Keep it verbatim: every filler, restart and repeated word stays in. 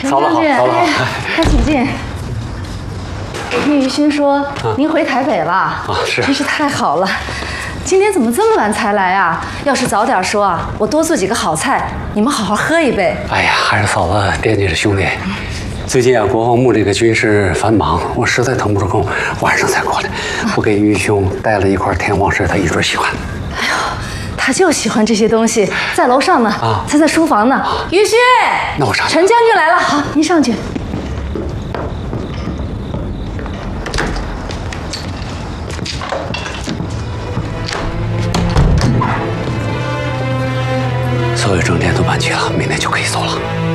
走了好，走了好， 快请进。我听于勋说您回台北了啊， 是， 真是太好了。今天怎么这么晚才来啊？要是早点说啊，我多做几个好菜，你们好好喝一杯。 哎呀，还是嫂子惦记着兄弟。最近啊，国防部这个军事繁忙，我实在腾不出空，晚上才过来。我给于兄带了一块天王石，他一准喜欢。 哎呦，他就喜欢这些东西，在楼上呢，啊，他在书房呢。于勋， 那我上去。 陈将军来了，好，您上去。 所有证件都办齐了，明天就可以走了。